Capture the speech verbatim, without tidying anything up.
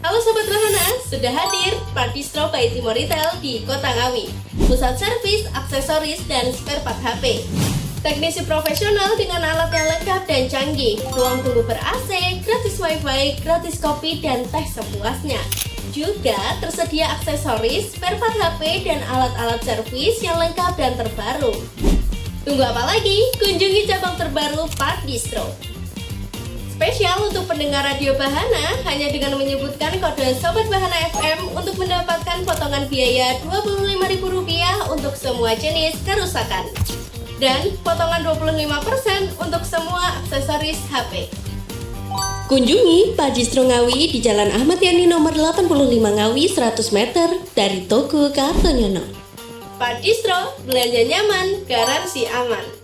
Halo Sobat Bahana, sudah hadir Part Distro by Timo Retail di Kota Ngawi. Pusat servis, aksesoris, dan spare part H P. Teknisi profesional dengan alat yang lengkap dan canggih. Ruang tunggu ber-A C, gratis wifi, gratis kopi, dan teh sepuasnya. Juga tersedia aksesoris, spare part H P, dan alat-alat servis yang lengkap dan terbaru. Tunggu apa lagi? Kunjungi cabang terbaru Part Distro. Spesial untuk pendengar Radio Bahana, hanya dengan menyebutkan kode Sobat Bahana F M untuk mendapatkan potongan biaya dua puluh lima ribu rupiah untuk semua jenis kerusakan. Dan potongan dua puluh lima persen untuk semua aksesoris H P. Kunjungi Part Distro Ngawi di Jalan Ahmad Yani nomor delapan puluh lima Ngawi, seratus meter dari Toko Kartonyono. Part Distro, belanja nyaman, garansi aman.